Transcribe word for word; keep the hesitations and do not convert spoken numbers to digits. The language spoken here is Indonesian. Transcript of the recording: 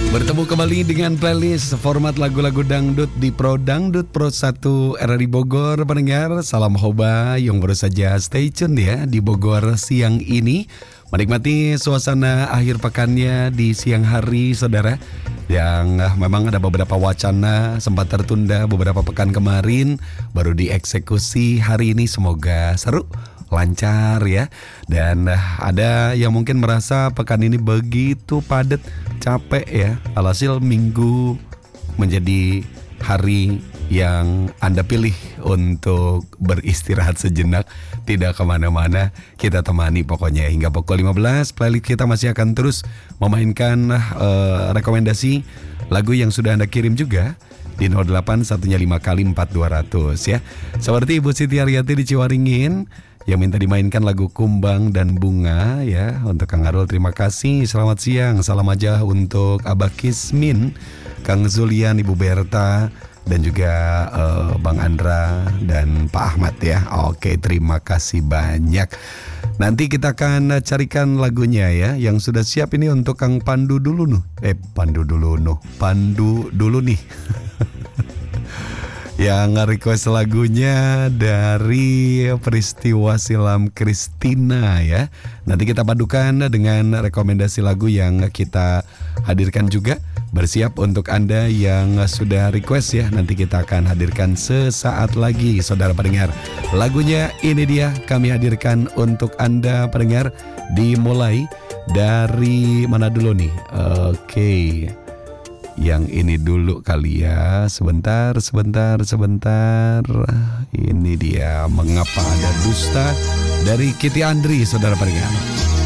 Bertemu kembali dengan playlist format lagu-lagu dangdut di Pro Dangdut Pro satu R R I Bogor. Pendengar, salam hoba yang baru saja stay tune ya di Bogor siang ini. Menikmati suasana akhir pekannya di siang hari, saudara. Yang ah, memang ada beberapa wacana sempat tertunda beberapa pekan kemarin, baru dieksekusi hari ini. Semoga seru, lancar ya. Dan uh, ada yang mungkin merasa pekan ini begitu padat, capek ya. Alhasil minggu menjadi hari yang Anda pilih untuk beristirahat sejenak, tidak kemana-mana. Kita temani pokoknya hingga pukul lima belas. Playlist kita masih akan terus memainkan uh, rekomendasi lagu yang sudah Anda kirim juga di nol delapan satu lima kali empat dua ratus ya. Seperti Ibu Siti Aryati di Ciwaringin yang minta dimainkan lagu Kumbang dan Bunga ya. Untuk Kang Arul, terima kasih. Selamat siang. Salam aja untuk Abah Kismin, Kang Zulian, Ibu Berta, dan juga uh, Bang Andra dan Pak Ahmad ya. Oke, terima kasih banyak. Nanti kita akan carikan lagunya ya. Yang sudah siap ini untuk Kang Pandu dulu nuh. Eh Pandu dulu nuh. Pandu dulu nih. Yang request lagunya dari Peristiwa Silam Kristina ya. Nanti kita padukan dengan rekomendasi lagu yang kita hadirkan juga. Bersiap untuk Anda yang sudah request ya. Nanti kita akan hadirkan sesaat lagi, saudara pendengar. Lagunya ini dia kami hadirkan untuk Anda pendengar. Dimulai dari mana dulu nih? Oke, yang ini dulu kali ya. Sebentar, sebentar, sebentar. Ini dia Mengapa Ada Dusta dari Kitty Andri, saudara pendengar.